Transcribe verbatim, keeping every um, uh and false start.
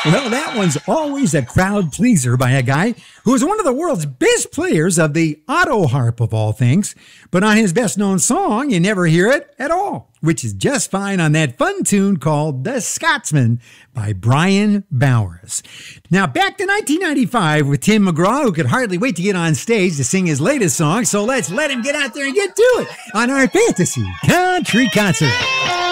Well, that one's always a crowd pleaser by a guy who is one of the world's best players of the auto harp of all things. But on his best known song, you never hear it at all, which is just fine on that fun tune called The Scotsman by Brian Bowers. Now, back to nineteen ninety-five with Tim McGraw, who could hardly wait to get on stage to sing his latest song. So let's let him get out there and get to it on our Fantasy Country Concert.